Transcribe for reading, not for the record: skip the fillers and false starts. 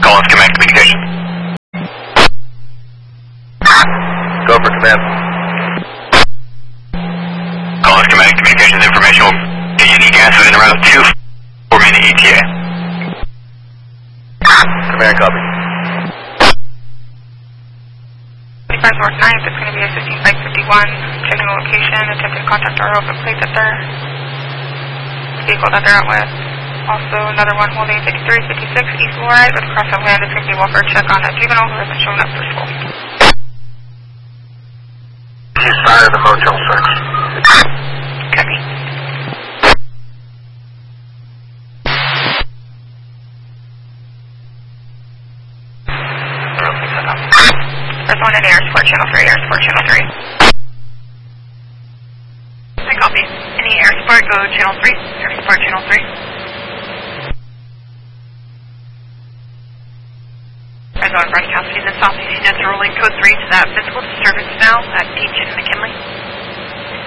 Call in schematic communication. Go for command. Call in schematic communications information. Any gas within route 2 for minute ETA. Command copy. 25 North 9th, it's going to be a 5551. Checking the location, attempting to contact our open plate that they're vehicle that they're out with. Also, another one holding 5356 East Lorite with cross of land. It's going to be a welfare check on a juvenile who hasn't shown up for school. He's started the motel search. Copy. There's one in Air Support Channel 3, Air Support Channel 3. I copy. Any Air Support, go Channel 3, Air Support Channel 3. Red Zone broadcast, this office units rolling code 3 to that physical disturbance